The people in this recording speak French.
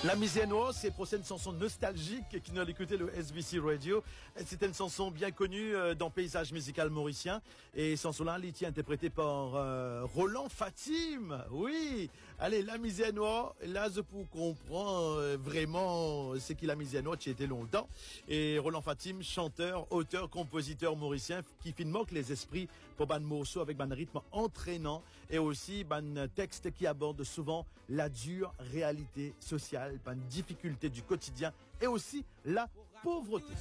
La Misiano, c'est pour une chanson nostalgique qui nous a écouté le SBC Radio. C'était une chanson bien connue dans le paysage musical mauricien. Et chanson-là, elle était interprétée par Roland Fatim. Oui. Allez, la Misiano, là, je peux comprendre vraiment ce qu'il a Misiano, qui était longtemps. Et Roland Fatim, chanteur, auteur, compositeur mauricien, qui filme les esprits pour ban morceau avec ban rythme entraînant et aussi ban texte qui aborde souvent la dure réalité sociale, ban difficulté du quotidien et aussi la pauvreté.